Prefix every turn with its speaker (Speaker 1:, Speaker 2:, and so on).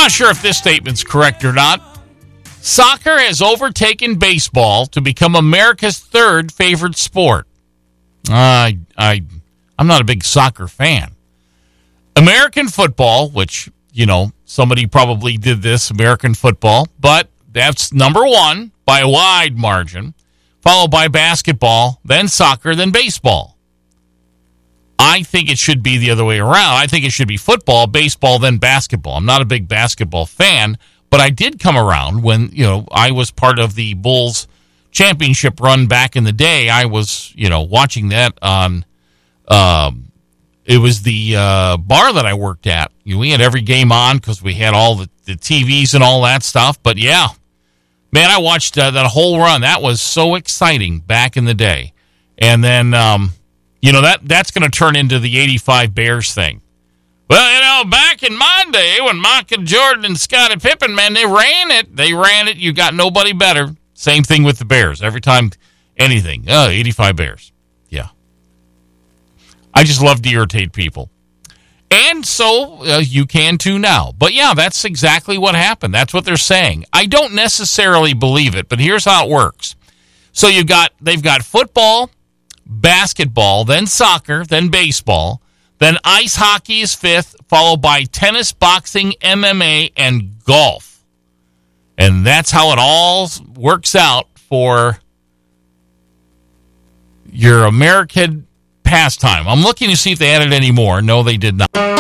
Speaker 1: not sure if this statement's correct or not. Soccer has overtaken baseball to become America's third favorite sport. I'm not a big soccer fan. American football, which, somebody probably did this, American football, but that's number one by a wide margin, followed by basketball, then soccer, then baseball. I think it should be the other way around. I think it should be football, baseball, then basketball. I'm not a big basketball fan, but I did come around when, I was part of the Bulls championship run back in the day. I was, watching that on, it was the bar that I worked at. We had every game on because we had all the TVs and all that stuff. But yeah, man, I watched that whole run. That was so exciting back in the day. And then, that's going to turn into the 85 Bears thing. Well, back in my day when Michael Jordan and Scottie Pippen, man, they ran it. You got nobody better. Same thing with the Bears. Every time anything, 85 Bears. Yeah. I just love to irritate people. And so you can too now. But yeah, that's exactly what happened. That's what they're saying. I don't necessarily believe it, but here's how it works. So they've got football, basketball, then soccer, then baseball, then ice hockey is fifth, followed by tennis, boxing, MMA, and golf. And that's how it all works out for your American pastime. I'm looking to see if they added any more. No, they did not.